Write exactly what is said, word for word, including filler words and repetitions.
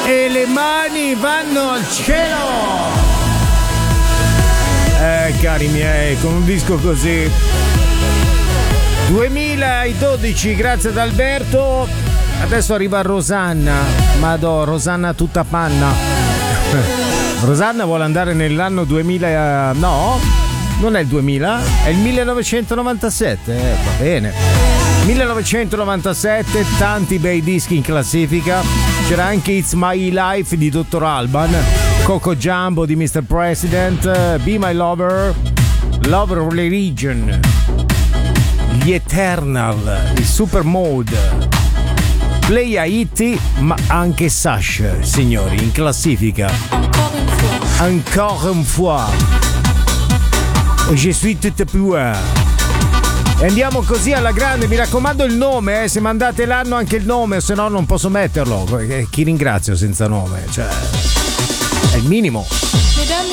e le mani vanno al cielo. Eh, cari miei, con un disco così. duemiladodici, grazie ad Alberto. Adesso arriva Rosanna. Madò, Rosanna tutta panna. Rosanna vuole andare nell'anno duemila. No, non è il duemila, è il millenovecentonovantasette. Eh, va bene. millenovecentonovantasette, tanti bei dischi in classifica. C'era anche It's My Life di dottor Alban, Coco Jumbo di mister President, Be My Lover, Love Religion, gli Eternal, il Super Mode, Play Haiti, ma anche Sash, signori, in classifica. Encore une fois. Je suis tout puer. E andiamo così alla grande, mi raccomando il nome, eh, se mandate l'anno anche il nome, se no non posso metterlo. Chi ringrazio senza nome? Cioè, è il minimo. Mesdames,